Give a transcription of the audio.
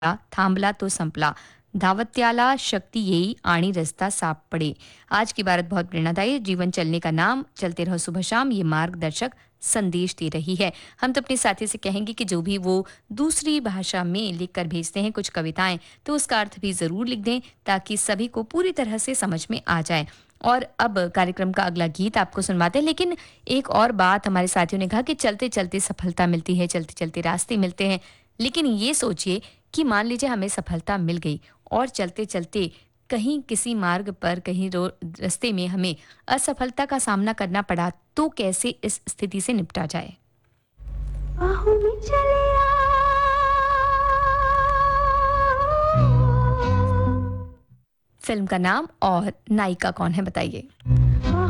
थांबला तो संपला, धावत्याला शक्ति येई आणि रास्ता सापड़े। आज की भारत बहुत प्रेरणादायी, जीवन चलने का नाम, चलते रहो सुबह शाम, ये मार्गदर्शक संदेश दे रही है। हम तो अपने साथी से कहेंगे कि जो भी वो दूसरी भाषा में लिख कर भेजते हैं कुछ कविताएं, तो उसका अर्थ भी ज़रूर लिख दें ताकि सभी को पूरी तरह से समझ में आ जाए। और अब कार्यक्रम का अगला गीत आपको सुनवाते हैं, लेकिन एक और बात हमारे साथियों ने कहा कि चलते-चलते सफलता मिलती है, चलते-चलते रास्ते मिलते हैं। लेकिन ये सोचिए कि मान लीजिए हमें सफलता मिल गई और चलते-चलते कहीं किसी मार्ग पर कहीं रास्ते में हमें असफलता का सामना करना पड़ा, तो कैसे इस स्थिति से निपटा जाए? बाहों में चले फिल्म का नाम और नायिका कौन है बताइए?